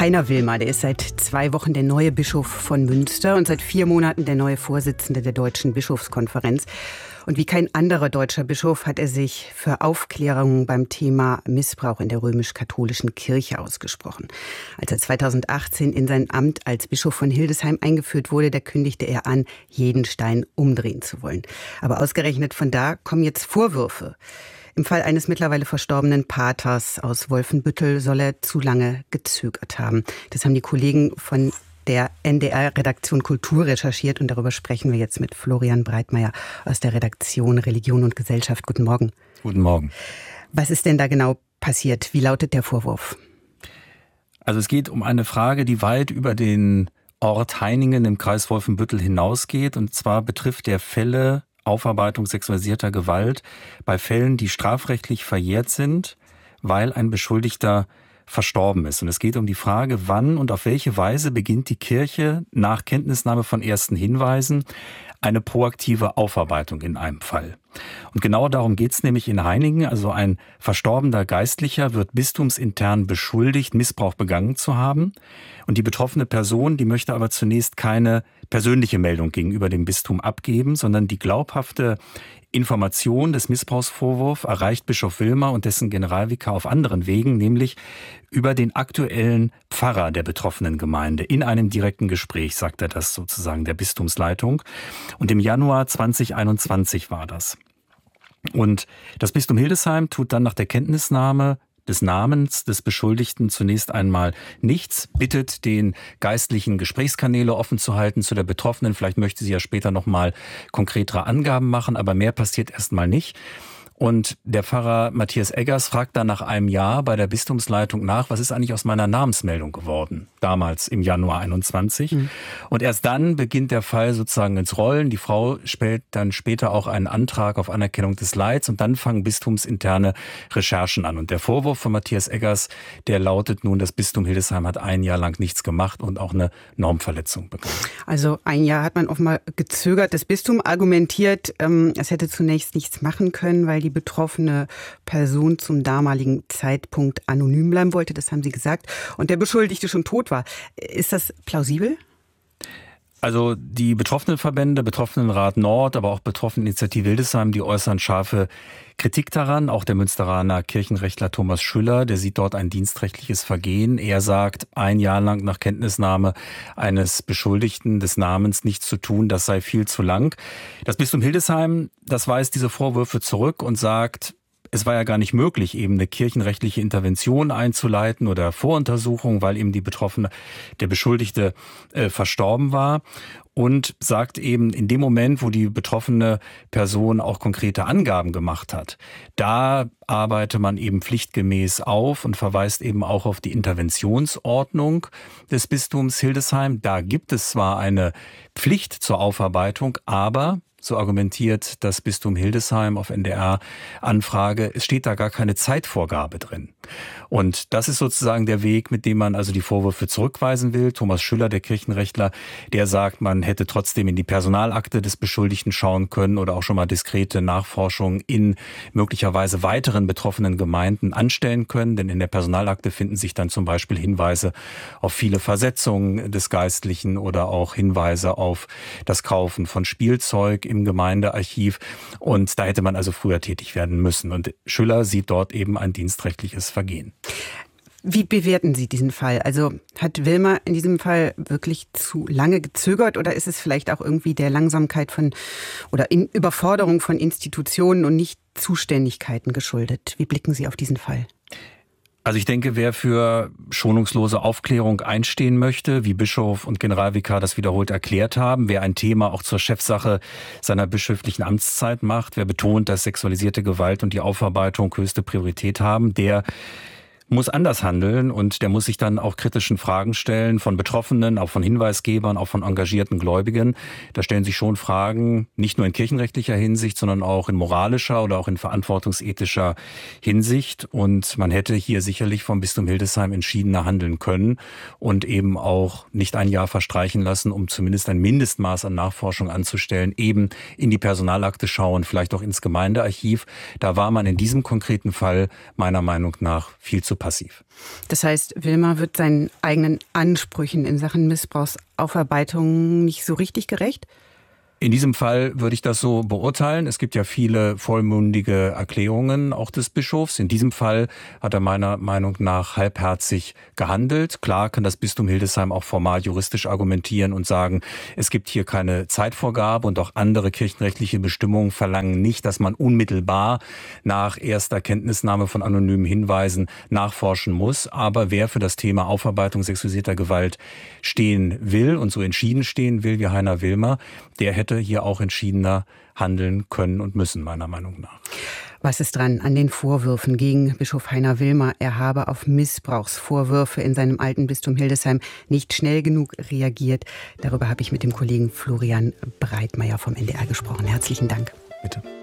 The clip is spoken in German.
Heiner Wilmer, der ist seit 2 Wochen der neue Bischof von Münster und seit 4 Monaten der neue Vorsitzende der Deutschen Bischofskonferenz. Und wie kein anderer deutscher Bischof hat er sich für Aufklärung beim Thema Missbrauch in der römisch-katholischen Kirche ausgesprochen. Als er 2018 in sein Amt als Bischof von Hildesheim eingeführt wurde, da kündigte er an, jeden Stein umdrehen zu wollen. Aber ausgerechnet von da kommen jetzt Vorwürfe. Im Fall eines mittlerweile verstorbenen Paters aus Wolfenbüttel soll er zu lange gezögert haben. Das haben die Kollegen von der NDR-Redaktion Kultur recherchiert und darüber sprechen wir jetzt mit Florian Breitmeier aus der Redaktion Religion und Gesellschaft. Guten Morgen. Guten Morgen. Was ist denn da genau passiert? Wie lautet der Vorwurf? Also es geht um eine Frage, die weit über den Ort Heiningen im Kreis Wolfenbüttel hinausgeht. Und zwar betrifft der Fälle Aufarbeitung sexualisierter Gewalt bei Fällen, die strafrechtlich verjährt sind, weil ein Beschuldigter verstorben ist. Und es geht um die Frage, wann und auf welche Weise beginnt die Kirche nach Kenntnisnahme von ersten Hinweisen eine proaktive Aufarbeitung in einem Fall. Und genau darum geht es nämlich in Heiningen. Also ein verstorbener Geistlicher wird bistumsintern beschuldigt, Missbrauch begangen zu haben. Und die betroffene Person, die möchte aber zunächst keine persönliche Meldung gegenüber dem Bistum abgeben, sondern die glaubhafte Information des Missbrauchsvorwurfs erreicht Bischof Wilmer und dessen Generalvikar auf anderen Wegen, nämlich über den aktuellen Pfarrer der betroffenen Gemeinde. In einem direkten Gespräch sagt er das sozusagen der Bistumsleitung. Und im Januar 2021 war das. Und das Bistum Hildesheim tut dann nach der Kenntnisnahme des Namens des Beschuldigten zunächst einmal nichts, bittet den geistlichen Gesprächskanäle offen zu halten zu der Betroffenen. Vielleicht möchte sie ja später nochmal konkretere Angaben machen, aber mehr passiert erstmal nicht. Und der Pfarrer Matthias Eggers fragt dann nach einem Jahr bei der Bistumsleitung nach, was ist eigentlich aus meiner Namensmeldung geworden, damals im Januar 21. Und erst dann beginnt der Fall sozusagen ins Rollen. Die Frau stellt dann später auch einen Antrag auf Anerkennung des Leids und dann fangen bistumsinterne Recherchen an. Und der Vorwurf von Matthias Eggers, der lautet nun, das Bistum Hildesheim hat 1 Jahr lang nichts gemacht und auch eine Normverletzung begangen. Also 1 Jahr hat man offenbar gezögert. Das Bistum argumentiert, es hätte zunächst nichts machen können, weil die betroffene Person zum damaligen Zeitpunkt anonym bleiben wollte, das haben Sie gesagt, und der Beschuldigte schon tot war. Ist das plausibel? Also die Betroffenenverbände, Betroffenenrat Nord, aber auch Betroffeneninitiative Hildesheim, die äußern scharfe Kritik daran. Auch der Münsteraner Kirchenrechtler Thomas Schüller, der sieht dort ein dienstrechtliches Vergehen. Er sagt, 1 Jahr lang nach Kenntnisnahme eines Beschuldigten des Namens nichts zu tun, das sei viel zu lang. Das Bistum Hildesheim, das weist diese Vorwürfe zurück und sagt, es war ja gar nicht möglich, eben eine kirchenrechtliche Intervention einzuleiten oder Voruntersuchung, weil eben der Beschuldigte verstorben war. Und sagt eben, in dem Moment, wo die betroffene Person auch konkrete Angaben gemacht hat, da arbeite man eben pflichtgemäß auf und verweist eben auch auf die Interventionsordnung des Bistums Hildesheim. Da gibt es zwar eine Pflicht zur Aufarbeitung, aber so argumentiert das Bistum Hildesheim auf NDR-Anfrage, es steht da gar keine Zeitvorgabe drin. Und das ist sozusagen der Weg, mit dem man also die Vorwürfe zurückweisen will. Thomas Schüller, der Kirchenrechtler, der sagt, man hätte trotzdem in die Personalakte des Beschuldigten schauen können oder auch schon mal diskrete Nachforschungen in möglicherweise weiteren betroffenen Gemeinden anstellen können. Denn in der Personalakte finden sich dann zum Beispiel Hinweise auf viele Versetzungen des Geistlichen oder auch Hinweise auf das Kaufen von Spielzeug im Gemeindearchiv. Und da hätte man also früher tätig werden müssen. Und Schüller sieht dort eben ein dienstrechtliches Vergehen. Wie bewerten Sie diesen Fall? Also hat Wilmer in diesem Fall wirklich zu lange gezögert oder ist es vielleicht auch irgendwie der Langsamkeit oder Überforderung von Institutionen und Nicht-Zuständigkeiten geschuldet? Wie blicken Sie auf diesen Fall? Also ich denke, wer für schonungslose Aufklärung einstehen möchte, wie Bischof und Generalvikar das wiederholt erklärt haben, wer ein Thema auch zur Chefsache seiner bischöflichen Amtszeit macht, wer betont, dass sexualisierte Gewalt und die Aufarbeitung höchste Priorität haben, der muss anders handeln und der muss sich dann auch kritischen Fragen stellen von Betroffenen, auch von Hinweisgebern, auch von engagierten Gläubigen. Da stellen sich schon Fragen, nicht nur in kirchenrechtlicher Hinsicht, sondern auch in moralischer oder auch in verantwortungsethischer Hinsicht. Und man hätte hier sicherlich vom Bistum Hildesheim entschiedener handeln können und eben auch nicht 1 Jahr verstreichen lassen, um zumindest ein Mindestmaß an Nachforschung anzustellen, eben in die Personalakte schauen, vielleicht auch ins Gemeindearchiv. Da war man in diesem konkreten Fall meiner Meinung nach viel zu passiv. Das heißt, Wilmer wird seinen eigenen Ansprüchen in Sachen Missbrauchsaufarbeitung nicht so richtig gerecht? In diesem Fall würde ich das so beurteilen. Es gibt ja viele vollmundige Erklärungen auch des Bischofs. In diesem Fall hat er meiner Meinung nach halbherzig gehandelt. Klar kann das Bistum Hildesheim auch formal juristisch argumentieren und sagen, es gibt hier keine Zeitvorgabe und auch andere kirchenrechtliche Bestimmungen verlangen nicht, dass man unmittelbar nach erster Kenntnisnahme von anonymen Hinweisen nachforschen muss. Aber wer für das Thema Aufarbeitung sexualisierter Gewalt stehen will und so entschieden stehen will wie Heiner Wilmer, der hätte hier auch entschiedener handeln können und müssen, meiner Meinung nach. Was ist dran an den Vorwürfen gegen Bischof Heiner Wilmer? Er habe auf Missbrauchsvorwürfe in seinem alten Bistum Hildesheim nicht schnell genug reagiert. Darüber habe ich mit dem Kollegen Florian Breitmeier vom NDR gesprochen. Herzlichen Dank. Bitte.